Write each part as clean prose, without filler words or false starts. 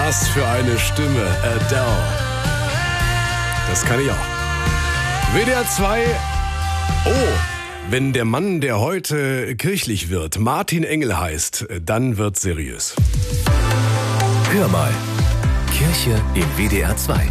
Was für eine Stimme, Adele. Das kann ich auch. WDR 2. Oh, wenn der Mann, der heute kirchlich wird, Martin Engel heißt, dann wird's seriös. Hör mal. Kirche im WDR 2.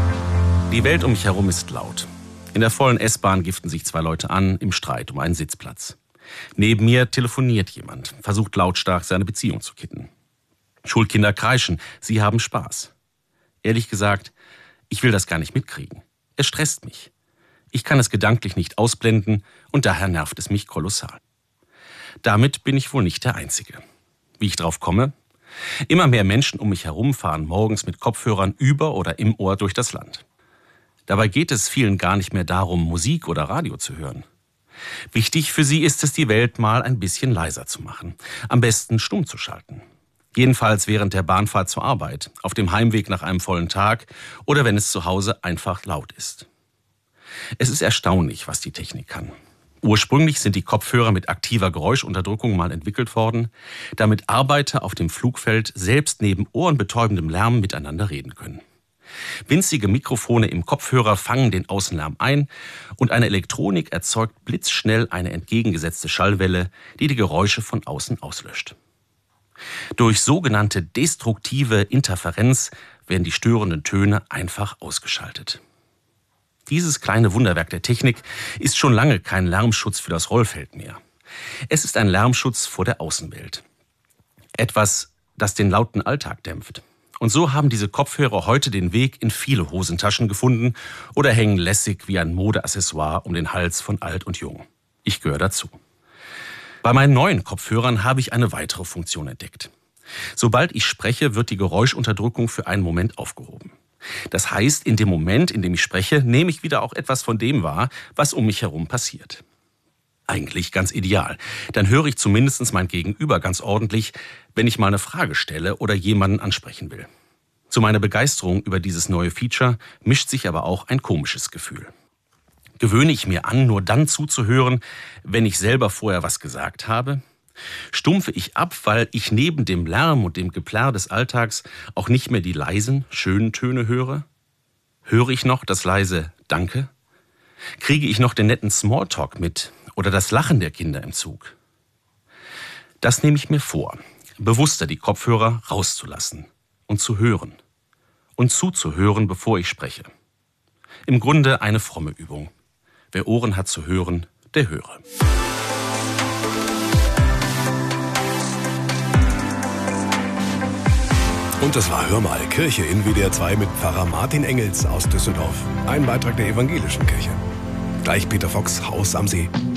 Die Welt um mich herum ist laut. In der vollen S-Bahn giften sich zwei Leute an, im Streit um einen Sitzplatz. Neben mir telefoniert jemand, versucht lautstark seine Beziehung zu kitten. Schulkinder kreischen, sie haben Spaß. Ehrlich gesagt, ich will das gar nicht mitkriegen. Es stresst mich. Ich kann es gedanklich nicht ausblenden und daher nervt es mich kolossal. Damit bin ich wohl nicht der Einzige. Wie ich drauf komme? Immer mehr Menschen um mich herum fahren morgens mit Kopfhörern über oder im Ohr durch das Land. Dabei geht es vielen gar nicht mehr darum, Musik oder Radio zu hören. Wichtig für sie ist es, die Welt mal ein bisschen leiser zu machen. Am besten stumm zu schalten. Jedenfalls während der Bahnfahrt zur Arbeit, auf dem Heimweg nach einem vollen Tag oder wenn es zu Hause einfach laut ist. Es ist erstaunlich, was die Technik kann. Ursprünglich sind die Kopfhörer mit aktiver Geräuschunterdrückung mal entwickelt worden, damit Arbeiter auf dem Flugfeld selbst neben ohrenbetäubendem Lärm miteinander reden können. Winzige Mikrofone im Kopfhörer fangen den Außenlärm ein und eine Elektronik erzeugt blitzschnell eine entgegengesetzte Schallwelle, die die Geräusche von außen auslöscht. Durch sogenannte destruktive Interferenz werden die störenden Töne einfach ausgeschaltet. Dieses kleine Wunderwerk der Technik ist schon lange kein Lärmschutz für das Rollfeld mehr. Es ist ein Lärmschutz vor der Außenwelt. Etwas, das den lauten Alltag dämpft. Und so haben diese Kopfhörer heute den Weg in viele Hosentaschen gefunden oder hängen lässig wie ein Modeaccessoire um den Hals von alt und jung. Ich gehöre dazu. Bei meinen neuen Kopfhörern habe ich eine weitere Funktion entdeckt. Sobald ich spreche, wird die Geräuschunterdrückung für einen Moment aufgehoben. Das heißt, in dem Moment, in dem ich spreche, nehme ich wieder auch etwas von dem wahr, was um mich herum passiert. Eigentlich ganz ideal. Dann höre ich zumindest mein Gegenüber ganz ordentlich, wenn ich mal eine Frage stelle oder jemanden ansprechen will. Zu meiner Begeisterung über dieses neue Feature mischt sich aber auch ein komisches Gefühl. Gewöhne ich mir an, nur dann zuzuhören, wenn ich selber vorher was gesagt habe? Stumpfe ich ab, weil ich neben dem Lärm und dem Geplärr des Alltags auch nicht mehr die leisen, schönen Töne höre? Höre ich noch das leise Danke? Kriege ich noch den netten Smalltalk mit oder das Lachen der Kinder im Zug? Das nehme ich mir vor, bewusster die Kopfhörer rauszulassen und zu hören und zuzuhören, bevor ich spreche. Im Grunde eine fromme Übung. Wer Ohren hat zu hören, der höre. Und das war Hör mal, Kirche in WDR 2 mit Pfarrer Martin Engels aus Düsseldorf. Ein Beitrag der evangelischen Kirche. Gleich Peter Fox, Haus am See.